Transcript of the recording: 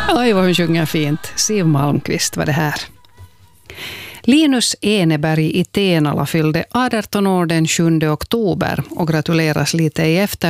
Oj, vad hon sjunger fint. Siw Malmkvist var det här. Linus Eneberg i Tenala fyllde 18 år den 7 oktober och gratuleras lite i efter